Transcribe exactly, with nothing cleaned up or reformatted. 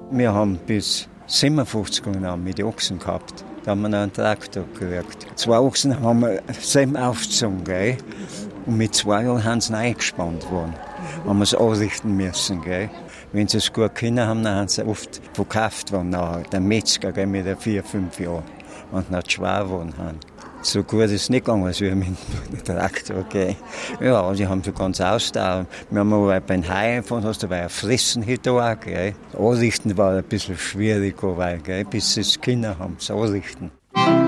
Wir haben bis siebenundfünfzig genommen mit den Ochsen gehabt. Da haben wir noch einen Traktor gekriegt. Zwei Ochsen haben wir selber aufgezogen, gell? Und mit zwei Jahren haben sie eingespannt worden. Haben wir es anrichten müssen, gell? Wenn sie es gut können haben, dann haben sie oft verkauft worden. Nachher. Der Metzger, gell, mit vier, fünf Jahren. Und noch schwer geworden haben. So gut ist es nicht gegangen, als wir mit dem Traktor, gell? Ja, die haben so ganz ausdauern. Wir haben aber beim Heim von uns, da war ja Fressen hier da, gell? Anrichten war ein bisschen schwieriger, weil, gell, bis sie es Kinder haben, das Anrichten.